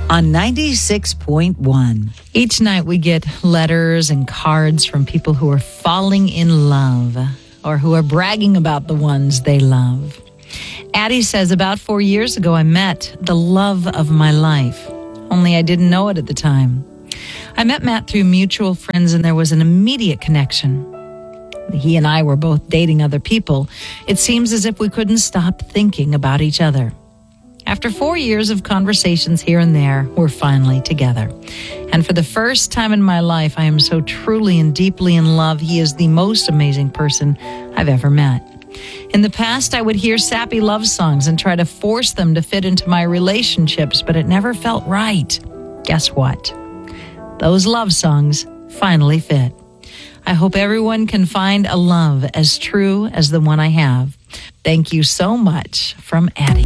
on 96.1. Each night we get letters and cards from people who are falling in love or who are bragging about the ones they love. Addie says, about 4 years ago, I met the love of my life, only I didn't know it at the time. I met Matt through mutual friends, and there was an immediate connection. He and I were both dating other people. It seems as if we couldn't stop thinking about each other. After 4 years of conversations here and there, we're finally together. And for the first time in my life, I am so truly and deeply in love. He is the most amazing person I've ever met. In the past, I would hear sappy love songs and try to force them to fit into my relationships, but it never felt right. Guess what? Those love songs finally fit. I hope everyone can find a love as true as the one I have. Thank you so much, from Addie.